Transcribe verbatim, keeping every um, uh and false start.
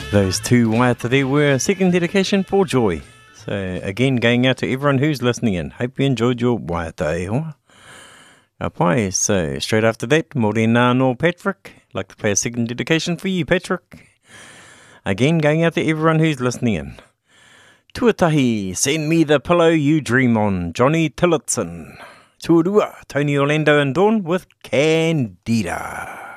Those two waiata there were second dedication for Joy. So again, going out to everyone who's listening in. Hope you enjoyed your waiata e hoa. Apai, so straight after that, Morena no Patrick. Like to play a second dedication for you, Patrick. Again, going out to everyone who's listening in. Tuatahi, send me the pillow you dream on, Johnny Tillotson. Tuarua, Tony Orlando and Dawn with Candida.